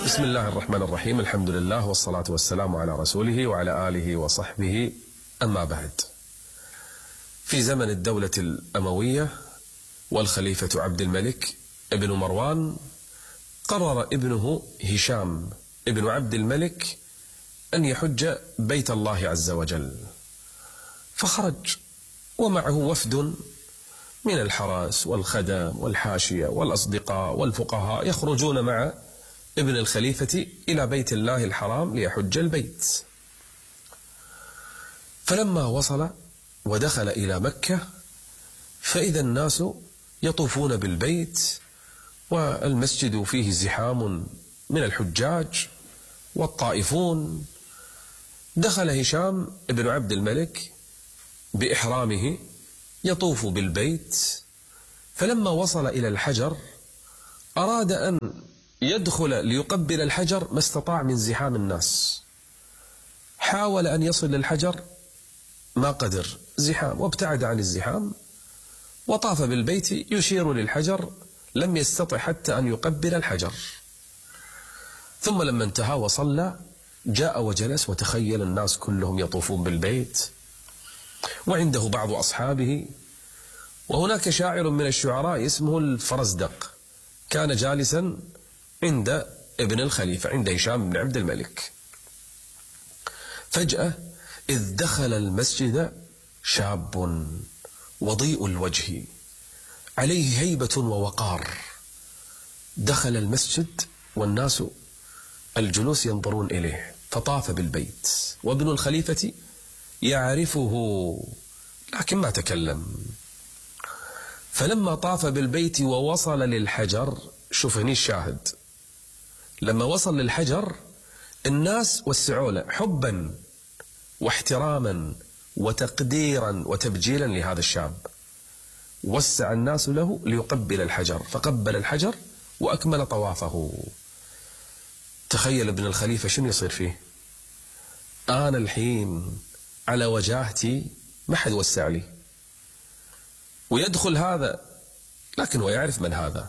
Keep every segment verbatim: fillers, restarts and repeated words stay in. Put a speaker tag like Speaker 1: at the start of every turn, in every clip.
Speaker 1: بسم الله الرحمن الرحيم. الحمد لله والصلاة والسلام على رسوله وعلى آله وصحبه. أما بعد، في زمن الدولة الأموية والخليفة عبد الملك ابن مروان، قرر ابنه هشام ابن عبد الملك أن يحج بيت الله عز وجل، فخرج ومعه وفد من الحراس والخدم والحاشية والأصدقاء والفقهاء يخرجون مع ابن الخليفة إلى بيت الله الحرام ليحج البيت. فلما وصل ودخل إلى مكة فإذا الناس يطوفون بالبيت والمسجد فيه زحام من الحجاج والطائفون. دخل هشام ابن عبد الملك بإحرامه يطوف بالبيت، فلما وصل إلى الحجر أراد أن يدخل ليقبل الحجر ما استطاع من زحام الناس. حاول أن يصل للحجر ما قدر، زحام، وابتعد عن الزحام وطاف بالبيت يشير للحجر، لم يستطع حتى أن يقبل الحجر. ثم لما انتهى وصلى جاء وجلس، وتخيل الناس كلهم يطوفون بالبيت وعنده بعض أصحابه، وهناك شاعر من الشعراء اسمه الفرزدق كان جالسا عند ابن الخليفة عند هشام بن عبد الملك. فجأة إذ دخل المسجد شاب وضيء الوجه عليه هيبة ووقار. دخل المسجد والناس الجلوس ينظرون إليه، فطاف بالبيت وابن الخليفة يعرفه لكن ما تكلم. فلما طاف بالبيت ووصل للحجر، شوف هني الشاهد، لما وصل للحجر الناس وسعوا له حبا واحتراما وتقديرا وتبجيلا لهذا الشاب. وسع الناس له ليقبل الحجر، فقبل الحجر وأكمل طوافه. تخيل ابن الخليفة شنو يصير فيه؟ أنا الحين على وجاهتي ما حد وسع لي، ويدخل هذا لكن هو يعرف من هذا،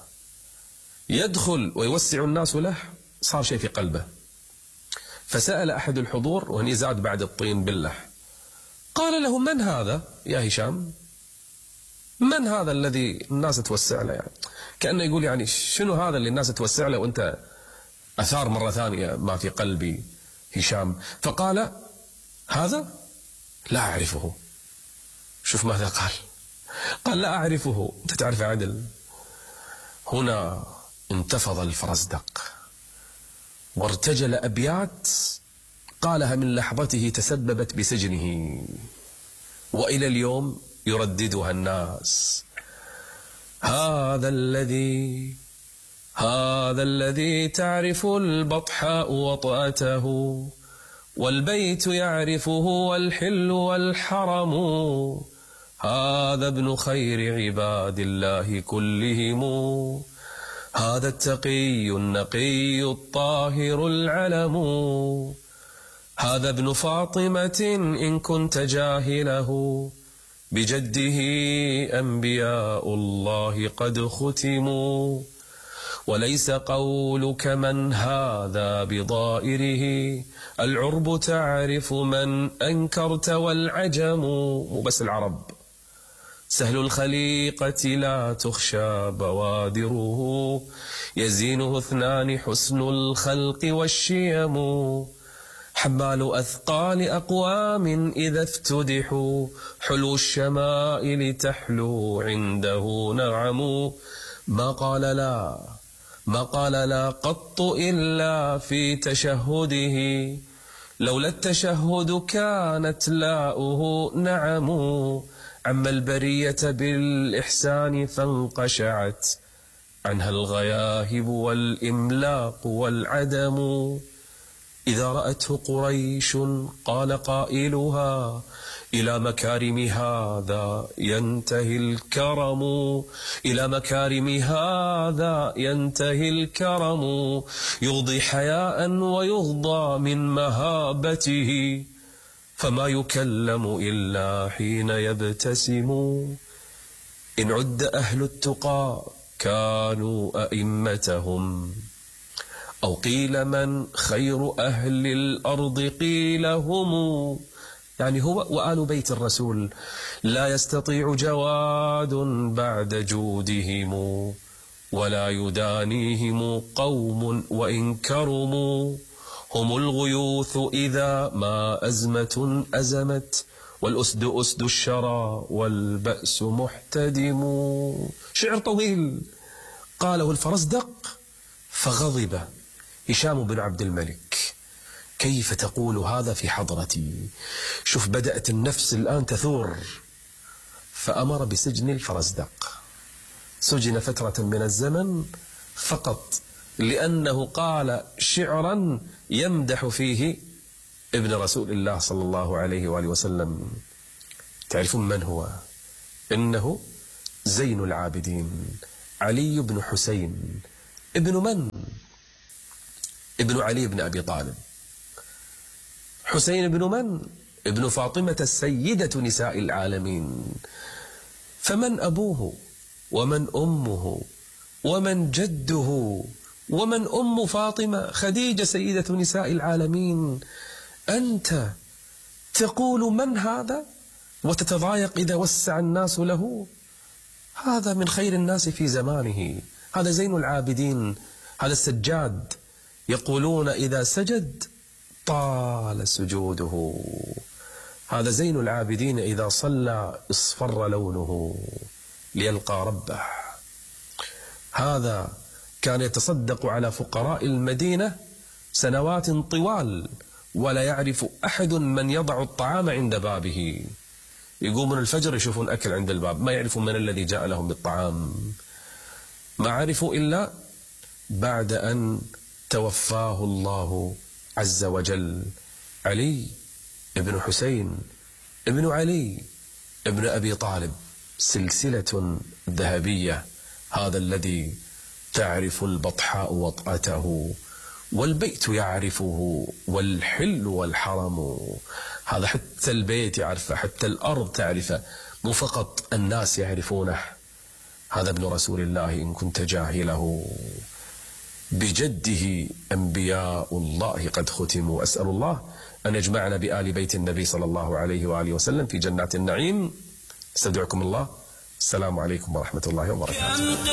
Speaker 1: يدخل ويوسع الناس له، صار شيء في قلبه. فسأل أحد الحضور، وهني زاد بعد الطين بالله، قال له: من هذا يا هشام؟ من هذا الذي الناس توسع له؟ يعني كأنه يقول يعني شنو هذا اللي الناس توسع له وانت أثار مرة ثانية ما في قلبي هشام. فقال: هذا لا أعرفه. شوف ماذا قال، قال: لا أعرفه. أنت تعرف عدل. هنا انتفض الفرزدق وارتجل أبيات قالها من لحظته تسببت بسجنه، وإلى اليوم يرددها الناس: هذا الذي هذا الذي تعرف البطحاء وطأته، والبيت يعرفه والحل والحرم، هذا ابن خير عباد الله كلهم، هذا التقي النقي الطاهر العلم، هذا ابن فاطمة إن كنت جاهله، بجده أنبياء الله قد ختموا، وليس قولك من هذا بضائره، العرب تعرف من أنكرت والعجم. مو بس العرب، سهل الخليقة لا تخشى بوادره، يزينه اثنان حسن الخلق والشيم، حمال أثقال أقوام إذا افتدحوا، حلو الشمائل تحلو عنده نعم، ما قال لا ما قال لا قط إلا في تشهده، لولا التشهد كانت لاؤه نعم، عم البرية بالإحسان فانقشعت عنها الغياهب والإملاق والعدم، إذا رأته قريش قال قائلها، إلى مكارم هذا ينتهي الكرم، إلى مكارم هذا ينتهي الكرم، يغضي حياء ويغضى من مهابته، فما يكلم إلا حين يبتسم، إن عد أهل التقى كانوا أئمتهم، أو قيل من خير أهل الأرض قيل هم، يعني هو وآل بيت الرسول. لا يستطيع جواد بعد جودهم، ولا يدانيهم قوم وإن كرموا. هم الغيوث إذا ما أزمة أزمت، والأسد أسد الشرى والبأس محتدم. شعر طويل قاله الفرزدق فغضب هشام بن عبد الملك. كيف تقول هذا في حضرتي؟ شوف بدأت النفس الآن تثور، فأمر بسجن الفرزدق. سجن فترة من الزمن فقط لأنه قال شعرا يمدح فيه ابن رسول الله صلى الله عليه وآله وسلم. تعرفون من هو؟ إنه زين العابدين علي بن حسين. ابن من؟ ابن علي بن أبي طالب. حسين بن من؟ ابن فاطمة السيدة نساء العالمين. فمن أبوه ومن أمه ومن جده ومن أم فاطمة؟ خديجة سيدة نساء العالمين. أنت تقول من هذا وتتضايق إذا وسع الناس له؟ هذا من خير الناس في زمانه، هذا زين العابدين، هذا السجاد. يقولون إذا سجد طال سجوده. هذا زين العابدين إذا صلى اصفر لونه ليلقى ربه. هذا كان يتصدق على فقراء المدينة سنوات طوال، ولا يعرف أحد من يضع الطعام عند بابه. يقومون الفجر يشوفون أكل عند الباب، ما يعرفون من الذي جاء لهم بالطعام. ما عرفوا إلا بعد أن توفاه الله عز وجل. علي ابن حسين ابن علي ابن أبي طالب، سلسلة ذهبية. هذا الذي تعرف البطحاء وطأته، والبيت يعرفه، والحل والحرم. هذا حتى البيت يعرفه، حتى الأرض تعرفه، مو فقط الناس يعرفونه. هذا ابن رسول الله إن كنت جاهله. بجده أنبياء الله قد ختموا. أسأل الله أن يجمعنا بآل بيت النبي صلى الله عليه وآله وسلم في جنات النعيم. استودعكم الله. السلام عليكم ورحمة الله وبركاته.